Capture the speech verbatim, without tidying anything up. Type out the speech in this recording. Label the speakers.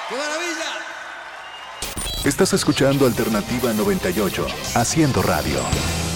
Speaker 1: ¡Qué maravilla!
Speaker 2: Estás escuchando Alternativa noventa y ocho, haciendo radio.